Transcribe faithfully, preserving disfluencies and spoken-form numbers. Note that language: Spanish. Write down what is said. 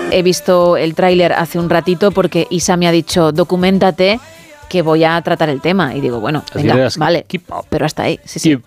he visto el tráiler hace un ratito porque Isa me ha dicho, documéntate que voy a tratar el tema. Y digo, bueno, venga, vale, pero hasta ahí. Sí, sí. Keep